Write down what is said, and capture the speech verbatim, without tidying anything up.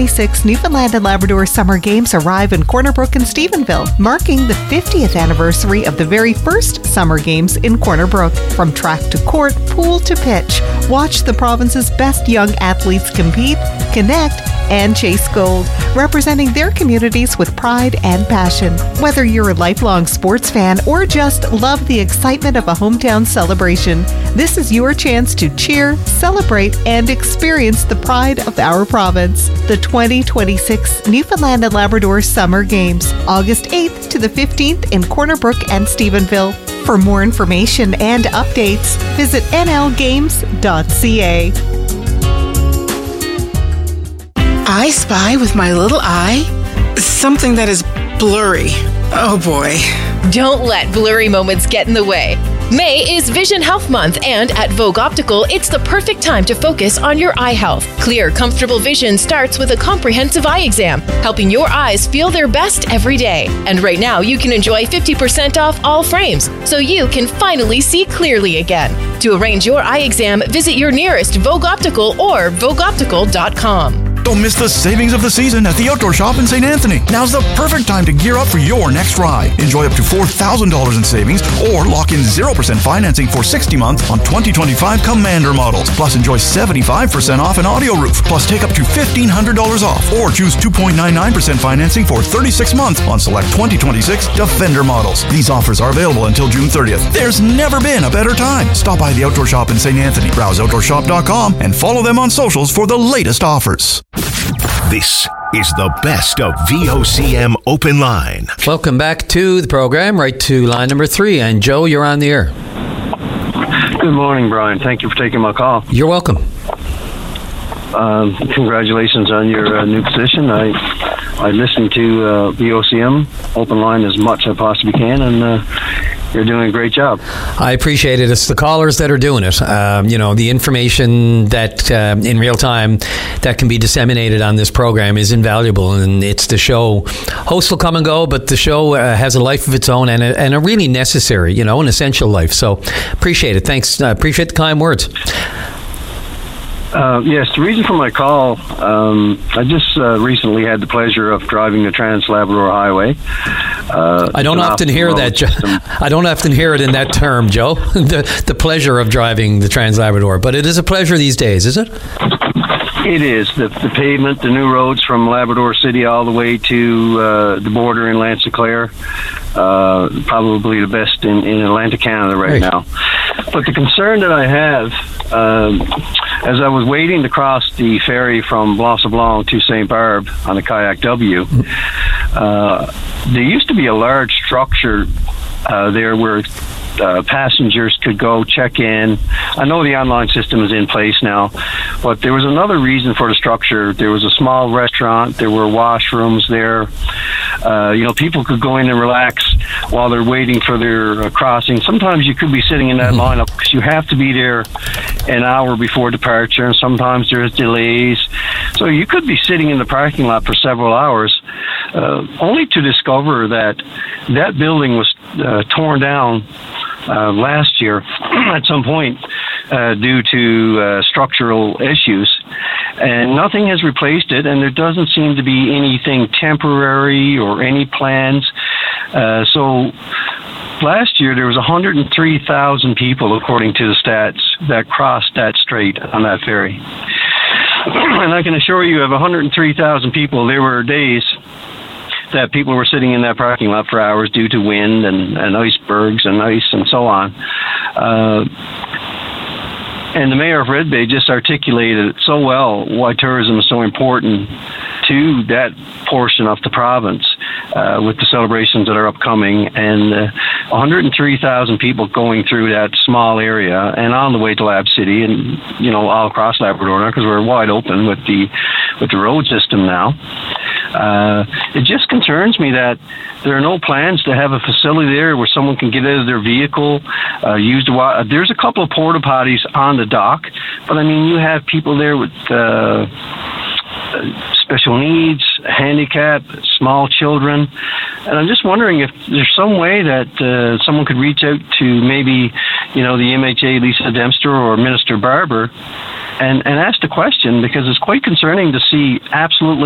twenty-six Newfoundland and Labrador Summer Games arrive in Corner Brook and Stephenville, marking the fiftieth anniversary of the very first Summer Games in Corner Brook. From track to court, pool to pitch, watch the province's best young athletes compete, connect, and chase gold, representing their communities with pride and passion. Whether you're a lifelong sports fan or just love the excitement of a hometown celebration, this is your chance to cheer, celebrate, and experience the pride of our province. The twenty twenty-six Newfoundland and Labrador Summer Games, August eighth to the fifteenth in Corner Brook and Stephenville. For more information and updates, visit n l games dot c a. I spy with my little eye something that is blurry. Oh boy. Don't let blurry moments get in the way. May is Vision Health Month, and at Vogue Optical, it's the perfect time to focus on your eye health. Clear, comfortable vision starts with a comprehensive eye exam, helping your eyes feel their best every day. And right now, you can enjoy fifty percent off all frames, so you can finally see clearly again. To arrange your eye exam, visit your nearest Vogue Optical or vogue optical dot com. Don't miss the savings of the season at the Outdoor Shop in Saint Anthony. Now's the perfect time to gear up for your next ride. Enjoy up to four thousand dollars in savings or lock in zero percent financing for sixty months on twenty twenty-five Commander models. Plus enjoy seventy-five percent off an audio roof. Plus take up to fifteen hundred dollars off or choose two point nine nine percent financing for thirty-six months on select twenty twenty-six Defender models. These offers are available until June thirtieth. There's never been a better time. Stop by the Outdoor Shop in Saint Anthony. Browse outdoor shop dot com and follow them on socials for the latest offers. This is the best of V O C M Open Line. Welcome back to the program, right to line number three. And Joe, you're on the air. Good morning, Brian. Thank you for taking my call. You're welcome. Um, congratulations on your uh, new position. I I listen to uh, V O C M Open Line as much as I possibly can, and uh, you're doing a great job. I appreciate it. It's the callers that are doing it. Um, you know, the information that uh, in real time that can be disseminated on this program is invaluable, and it's the show. Hosts will come and go, but the show uh, has a life of its own and a, and a really necessary, you know, an essential life. So appreciate it. Thanks. Uh, appreciate the kind words. Uh, yes, the reason for my call, um, I just uh, recently had the pleasure of driving the Trans-Labrador Highway. Uh, I don't often hear that, Joe. I don't often hear it in that term, Joe, the, the pleasure of driving the Trans-Labrador, but it is a pleasure these days, is it? It is. The, the pavement, the new roads from Labrador City all the way to uh, the border in Lancyclare, uh, probably the best in, in Atlantic Canada right, right now. But the concern that I have, um, as I was waiting to cross the ferry from Blanc-Sablon to Saint Barbe on the Kayak W, uh, there used to be a large structure uh, there where uh, passengers could go check in. I know the online system is in place now, but there was another reason for the structure. There was a small restaurant. There were washrooms there. Uh, you know, people could go in and relax while they're waiting for their uh, crossing. Sometimes you could be sitting in that lineup because you have to be there an hour before departure, and sometimes there's delays. So you could be sitting in the parking lot for several hours, uh, only to discover that that building was uh, torn down uh, last year at some point uh, due to uh, structural issues. And nothing has replaced it, and there doesn't seem to be anything temporary or any plans. Uh, so last year there was one hundred three thousand people, according to the stats, that crossed that strait on that ferry. And I can assure you, of one hundred three thousand people, there were days that people were sitting in that parking lot for hours due to wind and, and icebergs and ice and so on. Uh, And the mayor of Red Bay just articulated so well why tourism is so important to that portion of the province uh, with the celebrations that are upcoming. And uh, one hundred three thousand people going through that small area and on the way to Lab City and, you know, all across Labrador, because we're wide open with the, with the road system now. Uh, it just concerns me that there are no plans to have a facility there where someone can get out of their vehicle, uh, use the water. There's a couple of porta potties on the dock, but I mean, you have people there with uh, special needs, handicap, small children, and I'm just wondering if there's some way that uh, someone could reach out to maybe, you know, the M H A, Lisa Dempster, or Minister Barber, and, and ask the question, because it's quite concerning to see absolutely